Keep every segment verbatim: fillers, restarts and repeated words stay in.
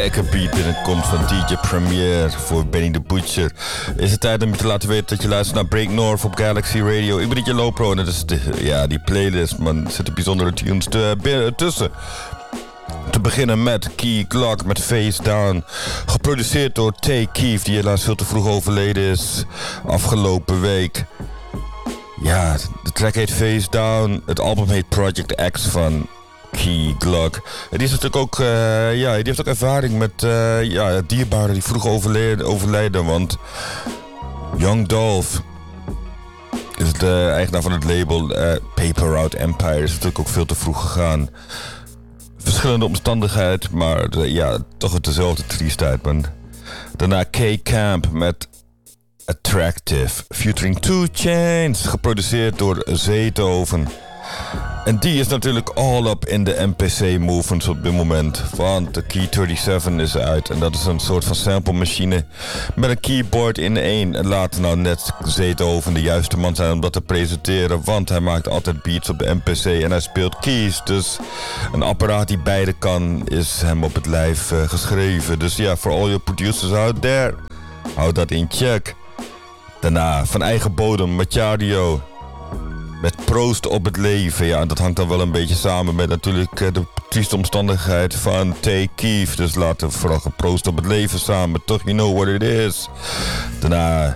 lekker beat binnenkomt van D J Premier voor Benny the Butcher, is het tijd om je te laten weten dat je luistert naar Break North op Galaxy Radio. Ik ben D J Lopro en dat is de, ja, die playlist, man. Er zitten bijzondere tunes te, tussen. Te beginnen met Key Glock met Face Down. Geproduceerd door Tay Keith, die helaas veel te vroeg overleden is afgelopen week. Ja, de track heet Face Down. Het album heet Project X van Key Glock. En die is natuurlijk ook, uh, ja, die heeft ook ervaring met uh, ja, dierbaren die vroeg overleden, overlijden. Want Young Dolph is de eigenaar van het label uh, Paper Route Empire. Is natuurlijk ook veel te vroeg gegaan. Verschillende omstandigheden, maar uh, ja, toch het dezelfde triestheid, man. Daarna K-Camp met Attractive, featuring two Chainz, geproduceerd door Zaytoven. En die is natuurlijk all up in de M P C movements op dit moment. Want de Key zevenendertig is uit. En dat is een soort van sample machine met een keyboard in één. En laat nou net Zaytoven de juiste man zijn om dat te presenteren. Want hij maakt altijd beats op de M P C en hij speelt keys. Dus een apparaat die beide kan is hem op het lijf uh, geschreven. Dus ja, voor all your producers out there, houd dat in check. Daarna van eigen bodem Machadio met Proost op het leven. Ja, en dat hangt dan wel een beetje samen met natuurlijk de trieste omstandigheid van Tay Keith. Dus laten we vooral geproost op het leven samen. Toch, you know what it is. Daarna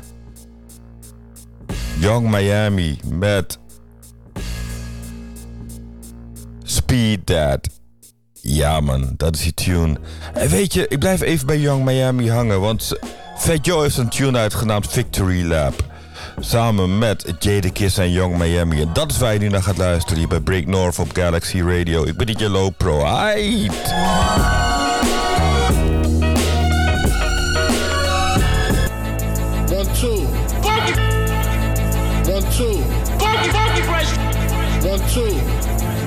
Young Miami met Speed That. Ja man, dat is die tune. En weet je, ik blijf even bij Young Miami hangen, want Fat Joe heeft een tune uitgenaamd Victory Lap. Samen met Jadakiss en Young Miami. En dat is waar je nu naar gaat luisteren hier bij Break North op Galaxy Radio. Ik ben D J Lopro. Aight! One, two. One, two. One, two.